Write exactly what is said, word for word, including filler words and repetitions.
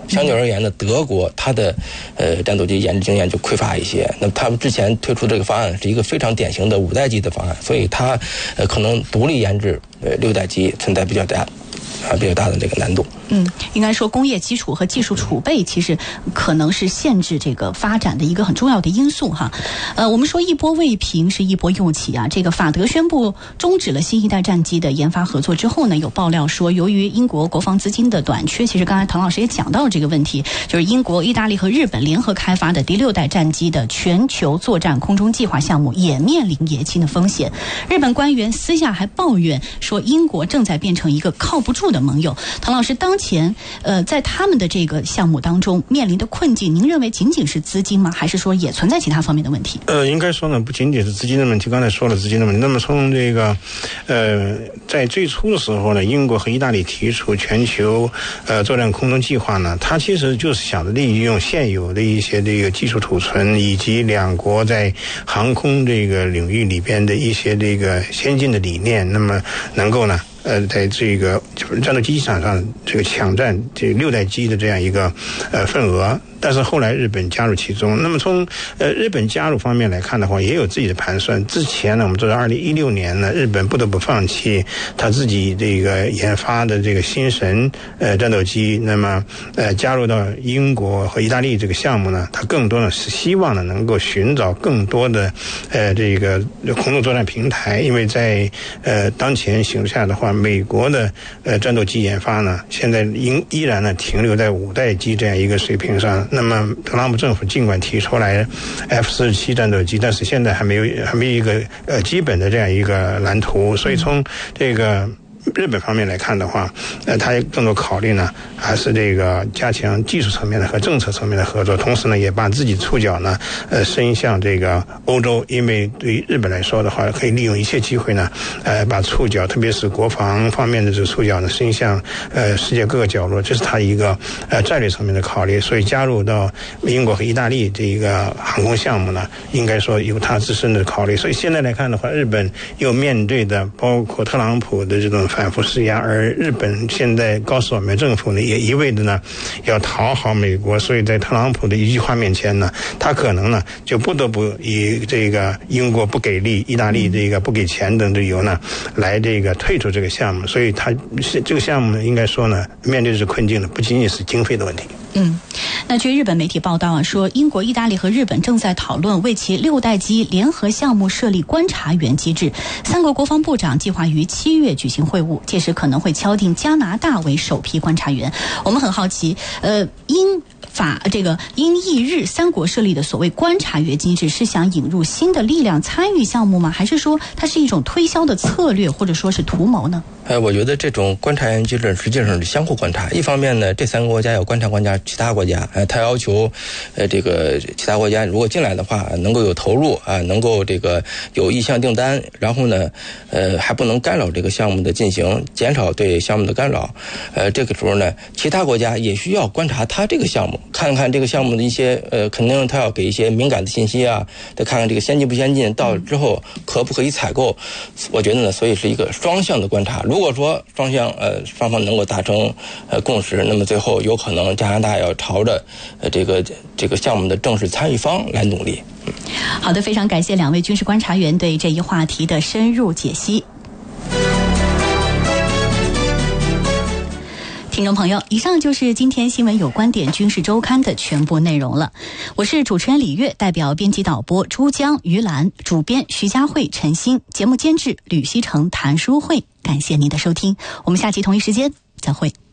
相对而言呢，德国它的呃战斗机研制经验就匮乏一些。那他们之前推出这个方案是一个非常典型的五代机的方案，所以它呃可能独立研制呃六代机存在比较大啊比较大的这个难度。 嗯，应该说工业基础和技术储备其实可能是限制这个发展的一个很重要的因素哈。呃，我们说一波未平是一波又起啊。这个法德宣布终止了新一代战机的研发合作之后呢，有爆料说，由于英国国防资金的短缺，其实刚才滕老师也讲到了这个问题，就是英国、意大利和日本联合开发的第六代战机的全球作战空中计划项目也面临延期的风险。日本官员私下还抱怨说，英国正在变成一个靠不住的盟友。滕老师，当前呃在他们的这个项目当中面临的困境，您认为仅仅是资金吗？还是说也存在其他方面的问题？ 呃，应该说呢，不仅仅是资金的问题，刚才说了资金的问题。那么从这个呃在最初的时候呢，英国和意大利提出全球呃作战空中计划呢，它其实就是想着利用现有的一些这个技术储存，以及两国在航空这个领域里边的一些这个先进的理念，那么能够呢呃，在这个就是战斗机场上这个抢占这六代机的这样一个呃份额，但是后来日本加入其中。那么从呃日本加入方面来看的话，也有自己的盘算。之前呢，我们知道二零一六年呢，日本不得不放弃他自己这个研发的这个新神呃战斗机，那么呃加入到英国和意大利这个项目呢，它更多呢是希望呢能够寻找更多的呃这个空中作战平台，因为在呃当前形势下的话，美国的呃战斗机研发呢，现在依依然呢停留在五代机这样一个水平上。那么特朗普政府尽管提出来 F 四十七战斗机，但是现在还没有还没有一个呃基本的这样一个蓝图。所以从这个日本方面来看的话，呃，他更多考虑呢，还是这个加强技术层面的和政策层面的合作，同时呢，也把自己触角呢，呃，伸向这个欧洲，因为对于日本来说的话，可以利用一切机会呢，呃，把触角，特别是国防方面的这个触角呢，伸向呃世界各个角落，这是他一个呃战略层面的考虑。所以加入到英国和意大利这一个航空项目呢，应该说有他自身的考虑。所以现在来看的话，日本又面对的包括特朗普的这种反复施压，而日本现在高市早苗政府呢，也一味的呢要讨好美国，所以在特朗普的一句话面前呢，他可能呢就不得不以这个英国不给力、意大利这个不给钱等理由呢，来这个退出这个项目。所以他这个项目呢，应该说呢，面对这困境呢，不仅仅是经费的问题。 嗯，那据日本媒体报道啊，说英国、意大利和日本正在讨论为其六代机联合项目设立观察员机制。三国国防部长计划于七月举行会晤，届时可能会敲定加拿大为首批观察员。我们很好奇，呃，英法这个英意日三国设立的所谓观察员机制，是想引入新的力量参与项目吗？还是说它是一种推销的策略，或者说是图谋呢？ 呃，我觉得这种观察员机制实际上是相互观察。一方面呢，这三个国家要观察观察其他国家，呃，他要求，呃，这个其他国家如果进来的话，能够有投入啊、呃，能够这个有意向订单，然后呢，呃，还不能干扰这个项目的进行，减少对项目的干扰。呃，这个时候呢，其他国家也需要观察他这个项目，看看这个项目的一些，呃，肯定他要给一些敏感的信息啊，再看看这个先进不先进，到之后可不可以采购。我觉得呢，所以是一个双向的观察。如果说双向呃双方能够达成呃共识，那么最后有可能加拿大要朝着呃这个这个项目的正式参与方来努力。嗯、 好的，非常感谢两位军事观察员对这一话题的深入解析。听众朋友，以上就是今天新闻有观点军事周刊的全部内容了。我是主持人李月，代表编辑导播朱江、于兰，主编徐佳慧、陈欣，节目监制吕希成、谭淑慧。感谢您的收听，我们下期同一时间再会。